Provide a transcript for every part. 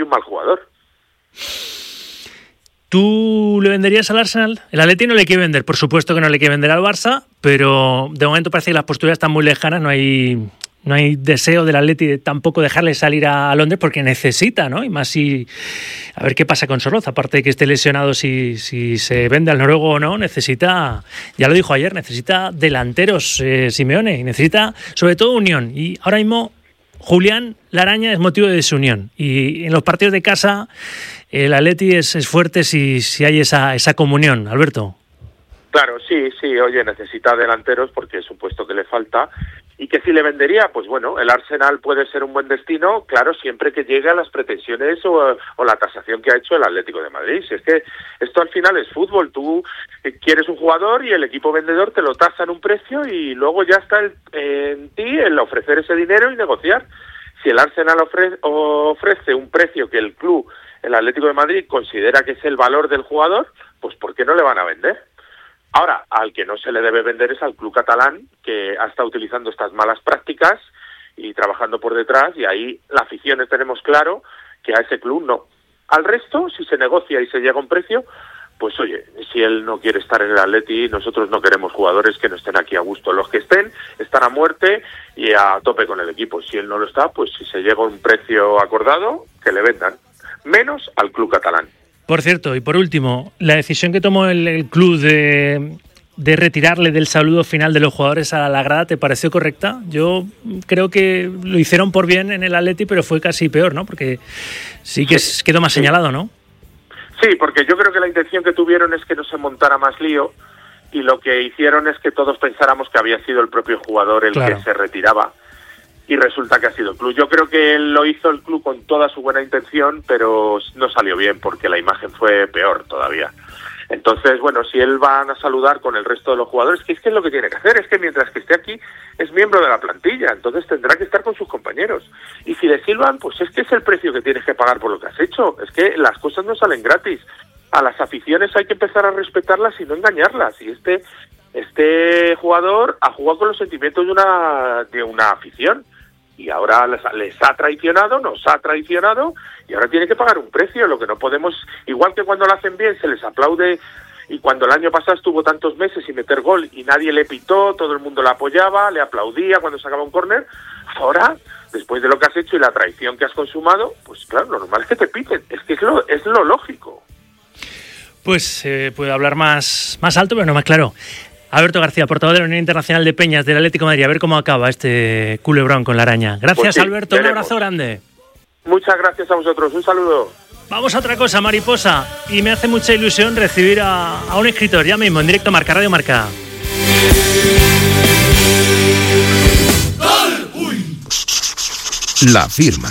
un mal jugador. ¿Tú le venderías al Arsenal? El Atleti no le quiere vender, por supuesto que no le quiere vender al Barça, pero de momento parece que las posturas están muy lejanas, no hay deseo del Atleti de tampoco dejarle salir a Londres porque necesita, ¿no? Y más si... A ver qué pasa con Soroz, aparte de que esté lesionado si se vende al noruego o no, necesita, ya lo dijo ayer, necesita delanteros Simeone, y necesita sobre todo unión. Y ahora mismo Julián Laraña es motivo de desunión. Y en los partidos de casa el Atleti es fuerte si hay esa comunión, Alberto. Claro, sí, oye, necesita delanteros porque es un puesto que le falta. Y que si le vendería, pues bueno, el Arsenal puede ser un buen destino, claro, siempre que llegue a las pretensiones o la tasación que ha hecho el Atlético de Madrid. Si es que esto al final es fútbol, tú quieres un jugador y el equipo vendedor te lo tasa en un precio y luego ya está en ti el ofrecer ese dinero y negociar. Si el Arsenal ofrece un precio que el club, el Atlético de Madrid, considera que es el valor del jugador, pues ¿por qué no le van a vender? Ahora, al que no se le debe vender es al club catalán, que ha estado utilizando estas malas prácticas y trabajando por detrás, y ahí la afición tenemos claro que a ese club no. Al resto, si se negocia y se llega a un precio, pues oye, si él no quiere estar en el Atleti, nosotros no queremos jugadores que no estén aquí a gusto. Los que estén a muerte y a tope con el equipo. Si él no lo está, pues si se llega a un precio acordado, que le vendan. Menos al club catalán. Por cierto, y por último, la decisión que tomó el club de retirarle del saludo final de los jugadores a la grada, ¿te pareció correcta? Yo creo que lo hicieron por bien en el Atleti, pero fue casi peor, ¿no? Porque sí que quedó más señalado, ¿no? Sí, porque yo creo que la intención que tuvieron es que no se montara más lío y lo que hicieron es que todos pensáramos que había sido el propio jugador el que se retiraba. Y resulta que ha sido el club. Yo creo que lo hizo el club con toda su buena intención, pero no salió bien porque la imagen fue peor todavía. Entonces, bueno, si él va a saludar con el resto de los jugadores, que es lo que tiene que hacer, es que mientras que esté aquí es miembro de la plantilla, entonces tendrá que estar con sus compañeros. Y si le silban, pues es que es el precio que tienes que pagar por lo que has hecho. Es que las cosas no salen gratis. A las aficiones hay que empezar a respetarlas y no engañarlas. Y este jugador ha jugado con los sentimientos de una afición. Y ahora les ha traicionado, nos ha traicionado, y ahora tiene que pagar un precio. Lo que no podemos, igual que cuando lo hacen bien se les aplaude, y cuando el año pasado estuvo tantos meses sin meter gol y nadie le pitó, todo el mundo le apoyaba, le aplaudía cuando sacaba un córner, ahora, después de lo que has hecho y la traición que has consumado, pues claro, lo normal es que te piten, es que es lo lógico. Pues puede hablar más alto, pero no más claro. Alberto García, portavoz de la Unión Internacional de Peñas del Atlético de Madrid. A ver cómo acaba este culebrón con la araña. Gracias, pues sí, Alberto. Veremos. Un abrazo grande. Muchas gracias a vosotros. Un saludo. Vamos a otra cosa, mariposa. Y me hace mucha ilusión recibir a un escritor ya mismo, en directo a Marca, Radio Marca. La firma.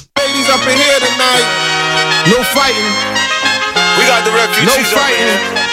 No fighting.